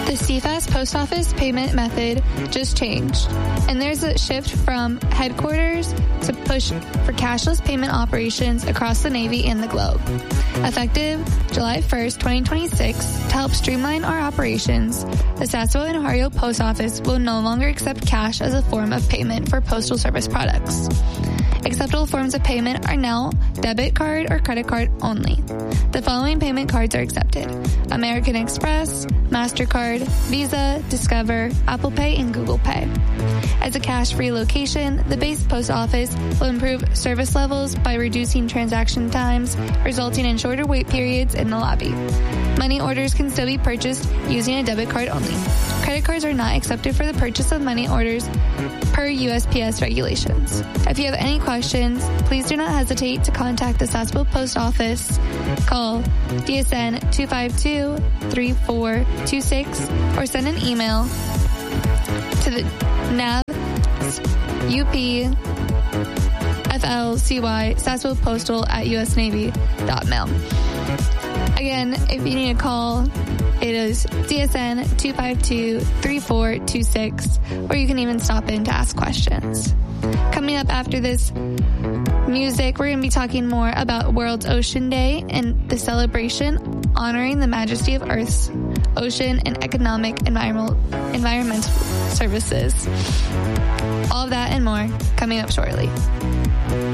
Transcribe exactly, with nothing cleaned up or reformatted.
The C F A S post office payment method just changed, and there's a shift from headquarters to push for cashless payment operations across the Navy and the globe. Effective July first, twenty twenty-six, to help streamline our operations, the Sasebo and Ohio Post Office will no longer accept cash as a form of payment for postal service products. Acceptable forms of payment are now debit card or credit card only. The following payment cards are accepted: American Express, MasterCard, Visa, Discover, Apple Pay, and Google Pay. As a cash-free location, the base post office will improve service levels by reducing transaction times, resulting in shorter wait periods in the lobby. Money orders can still be purchased using a debit card only. Credit cards are not accepted for the purchase of money orders per U S P S regulations. If you have any questions, please do not hesitate to contact the Sasebo Post Office. Call D S N two five two, three four two six or send an email to the N A V U P F L C Y Sasebo Postal at U S Navy dot mil. Again, if you need a call, it is D S N two five two, three four two six, or you can even stop in to ask questions. Coming up after this music, we're going to be talking more about World Ocean Day and the celebration honoring the majesty of Earth's ocean and economic environmental, environmental services. All of that and more coming up shortly.